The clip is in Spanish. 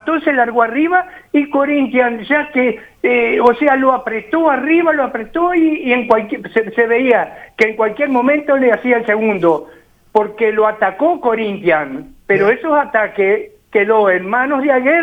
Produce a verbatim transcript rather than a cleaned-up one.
levantó, se largó arriba y Corinthians ya que, eh, o sea, lo apretó arriba, lo apretó y, y en cualquier se, se veía que en cualquier momento le hacía el segundo, porque lo atacó Corinthians, pero Sí. esos ataques quedó en manos de Aguirre